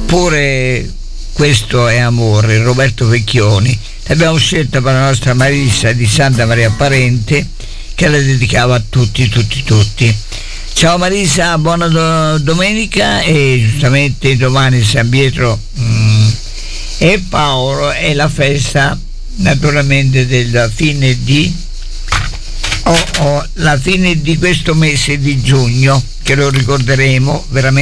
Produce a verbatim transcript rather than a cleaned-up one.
oppure Questo è amore, Roberto Vecchioni. L'abbiamo scelta per la nostra Marissa di Santa Maria Parente, che la dedicava a tutti, tutti, tutti. Ciao Marisa, buona do- domenica, e giustamente domani San Pietro mm, e Paolo è la festa naturalmente della fine di oh, oh, la fine di questo mese di giugno, che lo ricorderemo veramente